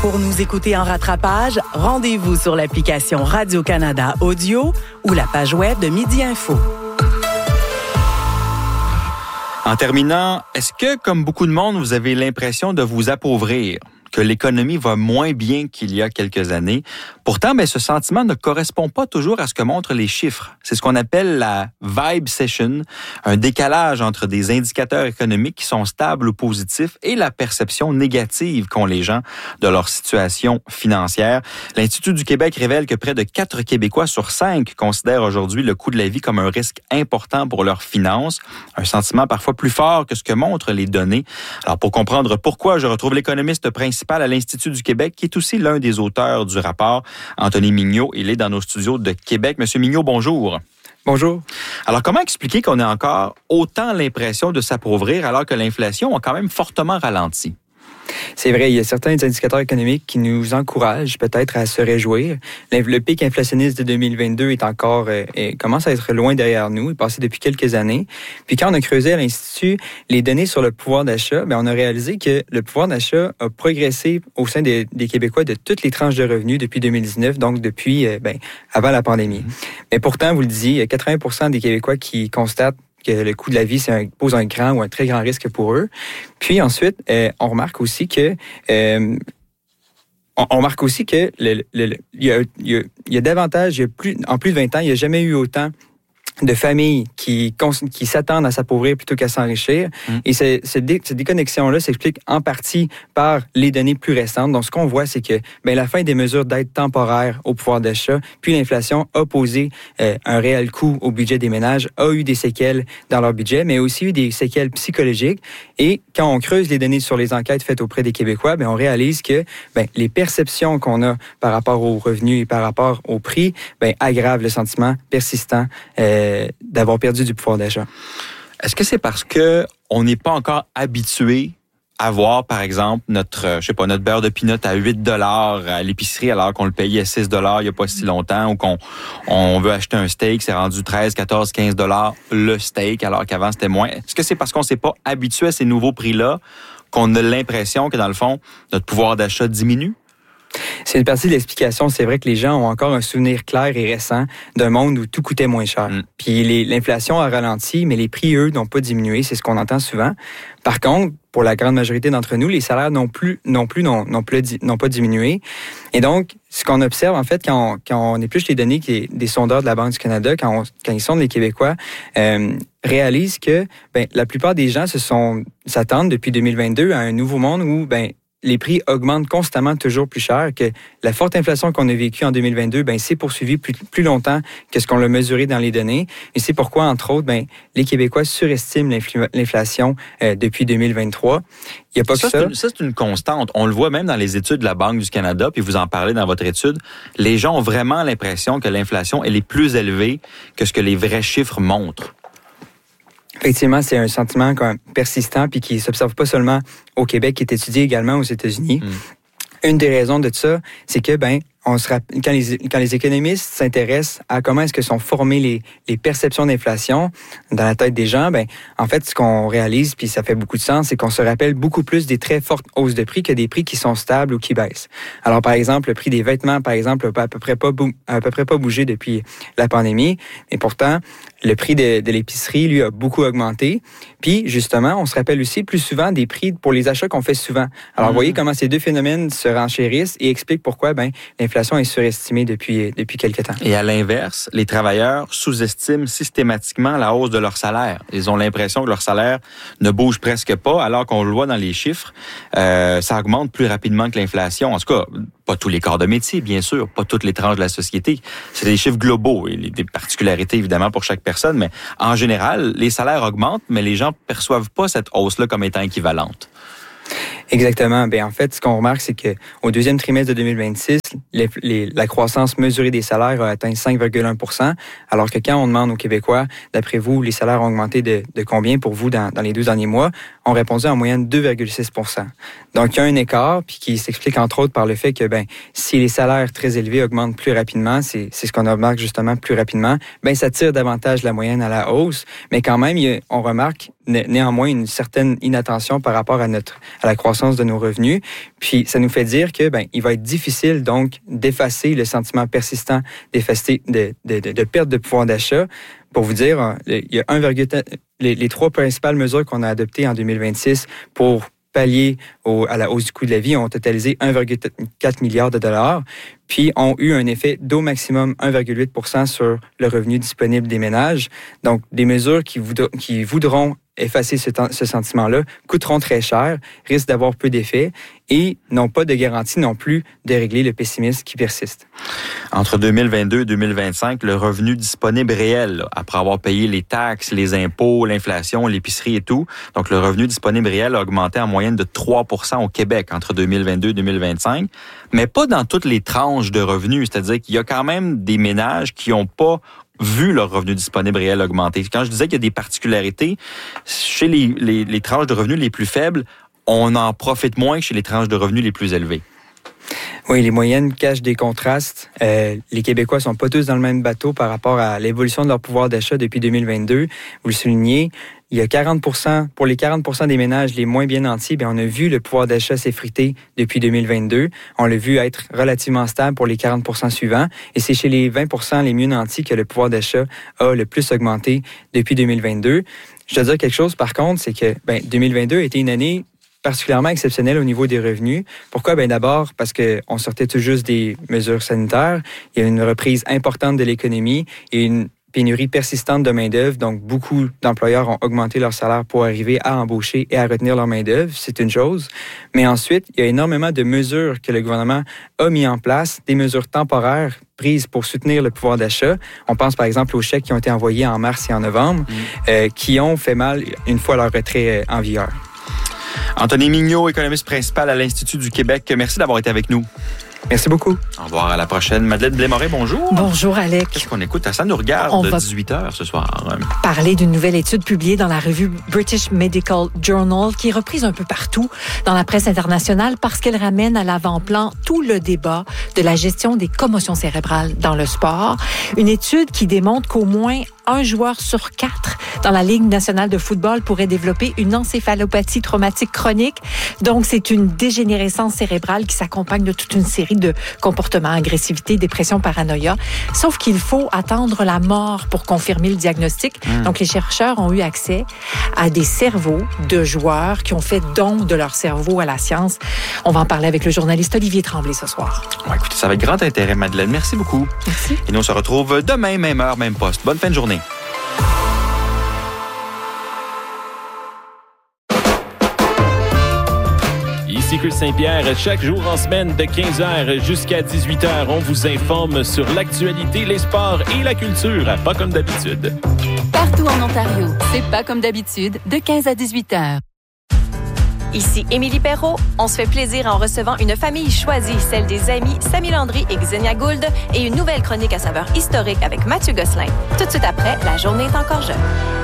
Pour nous écouter en rattrapage, rendez-vous sur l'application Radio-Canada Audio ou la page web de Midi Info. En terminant, est-ce que, comme beaucoup de monde, vous avez l'impression de vous appauvrir? Que l'économie va moins bien qu'il y a quelques années. Pourtant, ce sentiment ne correspond pas toujours à ce que montrent les chiffres. C'est ce qu'on appelle la vibe session, un décalage entre des indicateurs économiques qui sont stables ou positifs et la perception négative qu'ont les gens de leur situation financière. L'Institut du Québec révèle que près de 4 Québécois sur 5 considèrent aujourd'hui le coût de la vie comme un risque important pour leurs finances, un sentiment parfois plus fort que ce que montrent les données. Alors, pour comprendre pourquoi, je retrouve l'économiste principal à l'Institut du Québec, qui est aussi l'un des auteurs du rapport, Anthony Mignot. Il est dans nos studios de Québec. Monsieur Mignot, bonjour. Bonjour. Alors, comment expliquer qu'on a encore autant l'impression de s'appauvrir alors que l'inflation a quand même fortement ralenti? C'est vrai, il y a certains indicateurs économiques qui nous encouragent peut-être à se réjouir. Le pic inflationniste de 2022 est encore commence à être loin derrière nous, il est passé depuis quelques années. Puis quand on a creusé à l'Institut les données sur le pouvoir d'achat, on a réalisé que le pouvoir d'achat a progressé au sein des Québécois de toutes les tranches de revenus depuis 2019, donc depuis avant la pandémie. Mais pourtant, vous le disiez, il y a 80% des Québécois qui constatent que le coût de la vie pose un grand ou un très grand risque pour eux. Puis ensuite, on remarque aussi que il y a davantage, en plus de 20 ans, il n'y a jamais eu autant de familles qui s'attendent à s'appauvrir plutôt qu'à s'enrichir. Et cette déconnexion-là s'explique en partie par les données plus récentes. Donc, ce qu'on voit, c'est que la fin des mesures d'aide temporaire au pouvoir d'achat, puis l'inflation a posé un réel coût au budget des ménages, a eu des séquelles dans leur budget, mais aussi eu des séquelles psychologiques. Et quand on creuse les données sur les enquêtes faites auprès des Québécois, on réalise que les perceptions qu'on a par rapport aux revenus et par rapport au prix aggravent le sentiment persistant d'avoir perdu du pouvoir d'achat. Est-ce que c'est parce que on n'est pas encore habitué à voir, par exemple, notre beurre de pinot à 8 $ à l'épicerie alors qu'on le payait 6 $ il n'y a pas si longtemps, ou qu'on veut acheter un steak, c'est rendu 13, 14, 15 $ le steak alors qu'avant c'était moins. Est-ce que c'est parce qu'on ne s'est pas habitué à ces nouveaux prix-là qu'on a l'impression que, dans le fond, notre pouvoir d'achat diminue? C'est une partie de l'explication. C'est vrai que les gens ont encore un souvenir clair et récent d'un monde où tout coûtait moins cher. Puis l'inflation a ralenti, mais les prix, eux, n'ont pas diminué. C'est ce qu'on entend souvent. Par contre, pour la grande majorité d'entre nous, les salaires n'ont pas diminué. Et donc, ce qu'on observe, en fait, quand on épluche les données des sondeurs de la Banque du Canada, quand ils sondent les Québécois, réalisent que la plupart des gens s'attendent depuis 2022 à un nouveau monde où les prix augmentent constamment toujours plus cher, que la forte inflation qu'on a vécue en 2022, s'est poursuivie plus longtemps que ce qu'on l'a mesuré dans les données. Et c'est pourquoi, entre autres, les Québécois surestiment l'inflation depuis 2023. Il y a pas que ça. Ça, c'est une constante. On le voit même dans les études de la Banque du Canada, puis vous en parlez dans votre étude. Les gens ont vraiment l'impression que l'inflation, elle est plus élevée que ce que les vrais chiffres montrent. Effectivement, c'est un sentiment quand même persistant puis qui ne s'observe pas seulement au Québec, qui est étudié également aux États-Unis. Une des raisons de ça, c'est que quand les économistes s'intéressent à comment est-ce que sont formées les perceptions d'inflation dans la tête des gens, en fait, ce qu'on réalise, puis ça fait beaucoup de sens, c'est qu'on se rappelle beaucoup plus des très fortes hausses de prix que des prix qui sont stables ou qui baissent. Alors, par exemple, le prix des vêtements, par exemple, n'a à peu près pas bougé depuis la pandémie, mais pourtant, le prix de l'épicerie, lui, a beaucoup augmenté. Puis, justement, on se rappelle aussi plus souvent des prix pour les achats qu'on fait souvent. Alors, vous voyez comment ces deux phénomènes se renchérissent et expliquent pourquoi l'inflation est surestimée depuis quelques temps. Et à l'inverse, les travailleurs sous-estiment systématiquement la hausse de leur salaire. Ils ont l'impression que leur salaire ne bouge presque pas, alors qu'on le voit dans les chiffres, ça augmente plus rapidement que l'inflation. En tout cas, pas tous les corps de métier, bien sûr, pas toutes les tranches de la société. C'est des chiffres globaux et des particularités, évidemment, pour chaque personne, mais en général, les salaires augmentent, mais les gens perçoivent pas cette hausse-là comme étant équivalente. Exactement. En fait, ce qu'on remarque, c'est qu'au deuxième trimestre de 2026, la croissance mesurée des salaires a atteint 5,1 %, alors que quand on demande aux Québécois, d'après vous, les salaires ont augmenté de combien pour vous dans les 12 derniers mois, on répondait en moyenne 2,6 %. Donc, il y a un écart, puis qui s'explique entre autres par le fait que, si les salaires très élevés augmentent plus rapidement, c'est ce qu'on remarque justement plus rapidement, ça tire davantage la moyenne à la hausse, mais quand même, on remarque néanmoins une certaine inattention par rapport à la croissance de nos revenus. Puis, ça nous fait dire que, il va être difficile, donc, d'effacer le sentiment persistant de perte de pouvoir d'achat. Pour vous dire, il y a les 3 principales mesures qu'on a adoptées en 2026 pour pallier à la hausse du coût de la vie ont totalisé 1,4 milliard de dollars, puis ont eu un effet d'au maximum 1,8 % sur le revenu disponible des ménages. Donc, des mesures qui voudront effacer ce sentiment-là coûteront très cher, risquent d'avoir peu d'effet et n'ont pas de garantie non plus de régler le pessimisme qui persiste. Entre 2022 et 2025, le revenu disponible réel, après avoir payé les taxes, les impôts, l'inflation, l'épicerie et tout, donc le revenu disponible réel a augmenté en moyenne de 3 % au Québec entre 2022 et 2025, mais pas dans toutes les tranches de revenus, c'est-à-dire qu'il y a quand même des ménages qui n'ont pas vu leur revenu disponible réel augmenter. Quand je disais qu'il y a des particularités, chez les tranches de revenus les plus faibles, on en profite moins que chez les tranches de revenus les plus élevées. Oui, les moyennes cachent des contrastes. Les Québécois sont pas tous dans le même bateau par rapport à l'évolution de leur pouvoir d'achat depuis 2022. Vous le soulignez, il y a 40%, pour les 40% des ménages les moins bien nantis, on a vu le pouvoir d'achat s'effriter depuis 2022. On l'a vu être relativement stable pour les 40% suivants. Et c'est chez les 20% les mieux nantis que le pouvoir d'achat a le plus augmenté depuis 2022. Je dois dire quelque chose, par contre, c'est que 2022 a été une année particulièrement exceptionnelle au niveau des revenus. Pourquoi? D'abord, parce qu'on sortait tout juste des mesures sanitaires. Il y a une reprise importante de l'économie et une pénurie persistante de main-d'œuvre. Donc, beaucoup d'employeurs ont augmenté leur salaire pour arriver à embaucher et à retenir leur main-d'œuvre. C'est une chose. Mais ensuite, il y a énormément de mesures que le gouvernement a mis en place, des mesures temporaires prises pour soutenir le pouvoir d'achat. On pense par exemple aux chèques qui ont été envoyés en mars et en novembre, qui ont fait mal une fois leur retrait en vigueur. Anthony Mignot, économiste principal à l'Institut du Québec. Merci d'avoir été avec nous. Merci beaucoup. Au revoir, à la prochaine. Madeleine Blais-Morin, bonjour. Bonjour, Alec. Qu'est-ce qu'on écoute? Ça nous regarde de 18h ce soir. Parler d'une nouvelle étude publiée dans la revue British Medical Journal qui est reprise un peu partout dans la presse internationale parce qu'elle ramène à l'avant-plan tout le débat de la gestion des commotions cérébrales dans le sport. Une étude qui démontre qu'au moins un joueur sur 4 dans la Ligue nationale de football pourrait développer une encéphalopathie traumatique chronique. Donc, c'est une dégénérescence cérébrale qui s'accompagne de toute une série de comportements, agressivité, dépression, paranoïa. Sauf qu'il faut attendre la mort pour confirmer le diagnostic. Donc, les chercheurs ont eu accès à des cerveaux de joueurs qui ont fait don de leur cerveau à la science. On va en parler avec le journaliste Olivier Tremblay ce soir. Ouais, écoutez, ça va avec grand intérêt, Madeleine. Merci beaucoup. Merci. Et nous, on se retrouve demain, même heure, même poste. Bonne fin de journée. Ici Chris Saint-Pierre. Chaque jour en semaine de 15h jusqu'à 18h, on vous informe sur l'actualité, les sports et la culture. Pas comme d'habitude. Partout en Ontario, c'est pas comme d'habitude, de 15 à 18h. Ici Émilie Perrault. On se fait plaisir en recevant une famille choisie, celle des amis Samy Landry et Xenia Gould, et une nouvelle chronique à saveur historique avec Mathieu Gosselin. Tout de suite après, la journée est encore jeune.